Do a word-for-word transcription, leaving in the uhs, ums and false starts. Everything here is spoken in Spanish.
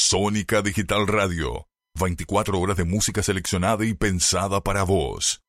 Sónica Digital Radio. veinticuatro horas de música seleccionada y pensada para vos.